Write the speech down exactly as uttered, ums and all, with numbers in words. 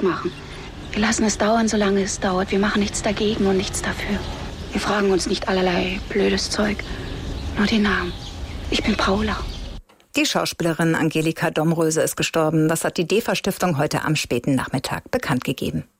machen. Wir lassen es dauern, solange es dauert. Wir machen nichts dagegen und nichts dafür. Wir fragen uns nicht allerlei blödes Zeug. Nur den Namen. Ich bin Paula. Die Schauspielerin Angelika Domröse ist gestorben. Das hat die DEFA-Stiftung heute am späten Nachmittag bekannt gegeben.